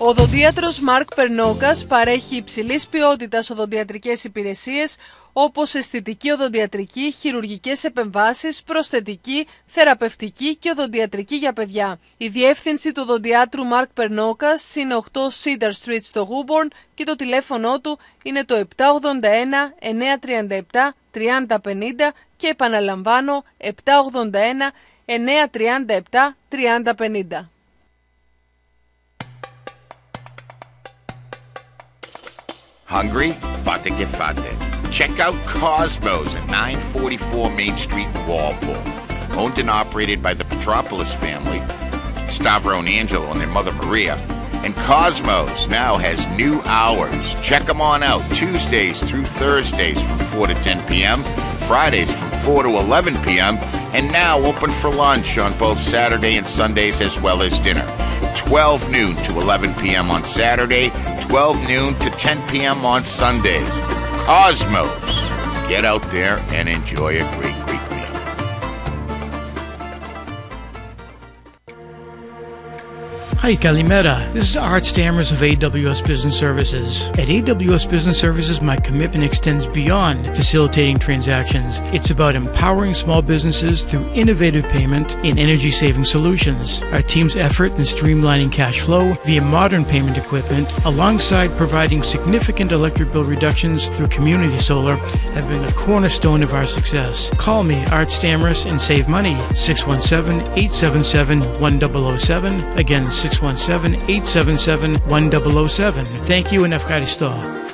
Ο οδοντίατρος Μαρκ Περνόκας παρέχει υψηλής ποιότητας οδοντιατρικές υπηρεσίες όπως αισθητική οδοντιατρική, χειρουργικές επεμβάσεις, προσθετική, θεραπευτική και οδοντιατρική για παιδιά. Η διεύθυνση του οδοντιάτρου Μαρκ Περνόκας είναι 8 Cedar Street στο Woburn και το τηλέφωνο του είναι το 781 937 3050 και επαναλαμβάνω 781 937 3050. Hungry? Fate che fate. Check out Cosmos at 944 Main Street in Walpole. Owned and operated by the Petropolis family, Stavro and Angelo and their mother Maria. And Cosmos now has new hours. Check them on out. Tuesdays through Thursdays from 4 to 10 p.m. Fridays from 4 to 11 p.m. And now open for lunch on both Saturday and Sundays as well as dinner. 12 noon to 11 p.m. on Saturday, 12 noon to 10 p.m. on Sundays. Cosmos. Get out there and enjoy a great meal. Hi, Kalimera. This is Art Stammers of AWS Business Services. At AWS Business Services, my commitment extends beyond facilitating transactions. It's about empowering small businesses through innovative payment and energy-saving solutions. Our team's effort in streamlining cash flow via modern payment equipment, alongside providing significant electric bill reductions through community solar, have been a cornerstone of our success. Call me, Art Stammers, and save money. 617-877-1007. Again, 617-877-1007. Thank you and ευχαριστώ.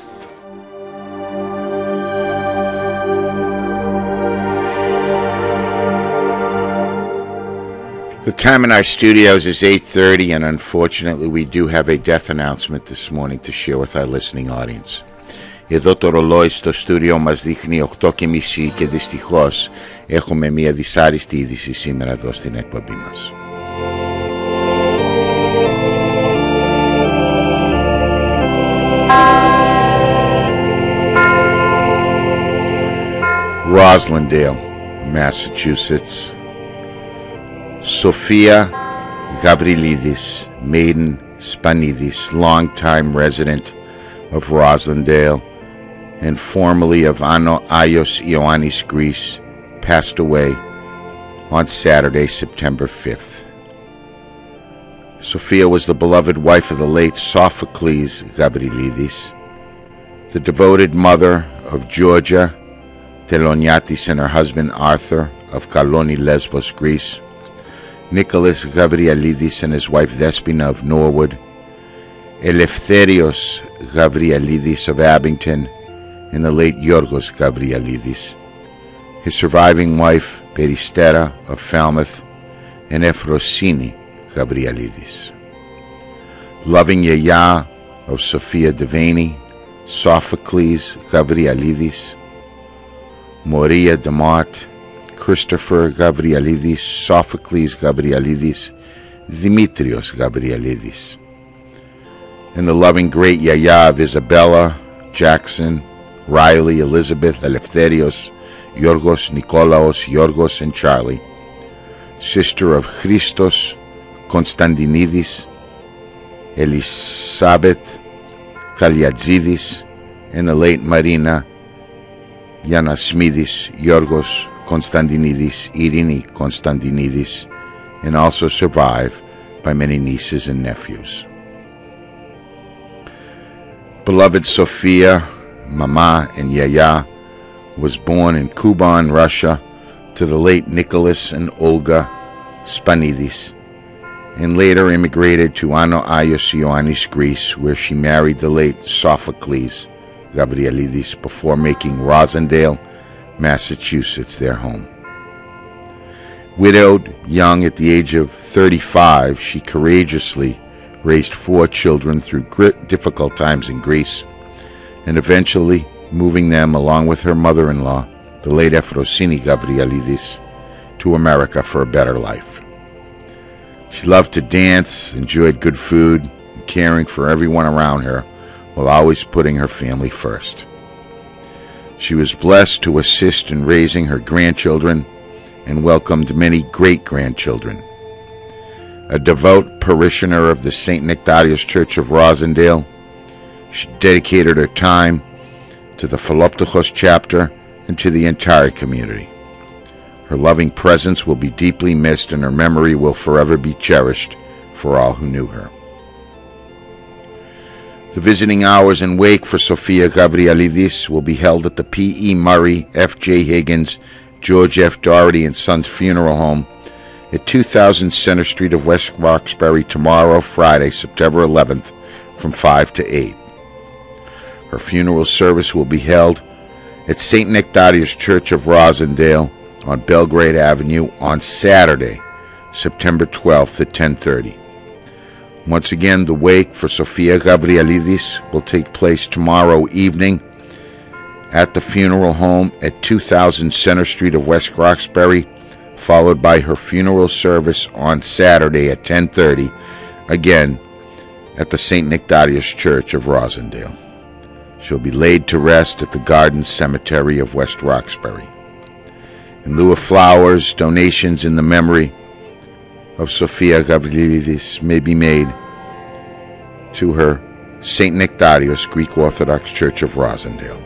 The time in our studios is 8:30, and unfortunately we do have a death announcement this morning to share with our listening audience. Εδώ το ρολόι στο στούντιο μας δείχνει 8:30 και δυστυχώς έχουμε μια δυσάρεστη είδηση σήμερα εδώ στην εκπομπή μας. Roslindale, Massachusetts. Sophia Gavrilidis, maiden Spanidis, longtime resident of Roslindale and formerly of Aios Ioannis, Greece, passed away on Saturday, September 5th. Sophia was the beloved wife of the late Sophocles Gavrilidis, the devoted mother of Georgia Teloniatis and her husband Arthur of Kaloni, Lesbos, Greece, Nicholas Gavrialidis and his wife Despina of Norwood, Eleftherios Gavrialidis of Abington, and the late Yorgos Gavrialidis, his surviving wife Peristera of Falmouth, and Efrosini Gavrialidis. Loving Yaya of Sophia Devani, Sophocles Gavrialidis, Moria Demott, Christopher Gavrialidis, Sophocles Gavrialidis, Dimitrios Gavrialidis, and the loving great Yaya of Isabella, Jackson, Riley, Elizabeth, Eleftherios, Yorgos, Nikolaos, Yorgos, and Charlie, sister of Christos Konstantinidis, Elisabeth Kaliadzidis, and the late Marina Yanasmidis, Yorgos Konstantinidis, Irini Konstantinidis, and also survived by many nieces and nephews. Beloved Sophia, Mama, and Yaya was born in Kuban, Russia, to the late Nicholas and Olga Spanidis, and later immigrated to Ano Aios Ioannis, Greece, where she married the late Sophocles Gavrialidis before making Roslindale, Massachusetts, their home. Widowed young at the age of 35, she courageously raised 4 children through difficult times in Greece, and eventually moving them, along with her mother-in-law, the late Efrosini Gavrialidis, to America for a better life. She loved to dance, enjoyed good food, and caring for everyone around her, while always putting her family first. She was blessed to assist in raising her grandchildren and welcomed many great-grandchildren. a devout parishioner of the St. Nectarius Church of Rosendale. She dedicated her time to the Philoptochos chapter and to the entire community. Her loving presence will be deeply missed, and her memory will forever be cherished for all who knew her. The visiting hours and wake for Sophia Gabrielidis will be held at the P.E. Murray, F.J. Higgins, George F. Doherty and Sons Funeral Home at 2000 Center Street of West Roxbury tomorrow, Friday, September 11th, from 5 to 8. Her funeral service will be held at St. Nectarius Church of Rosendale on Belgrade Avenue on Saturday, September 12th at 10:30. Once again, the wake for Sophia Gabrielidis will take place tomorrow evening at the funeral home at 2000 Center Street of West Roxbury, followed by her funeral service on Saturday at 10:30, again at the St. Nectarius Church of Rosendale. She'll be laid to rest at the Garden Cemetery of West Roxbury. In lieu of flowers, donations in the memory of Sophia Gabrielidis may be made to her St. Nectarius Greek Orthodox Church of Rosendale.